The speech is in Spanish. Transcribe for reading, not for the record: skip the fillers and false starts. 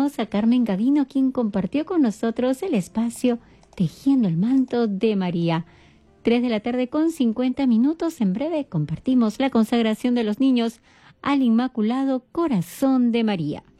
agradecemos a Carmen Gavino, quien compartió con nosotros el espacio Tejiendo el Manto de María. 3:50 p.m. En breve compartimos la consagración de los niños al Inmaculado Corazón de María.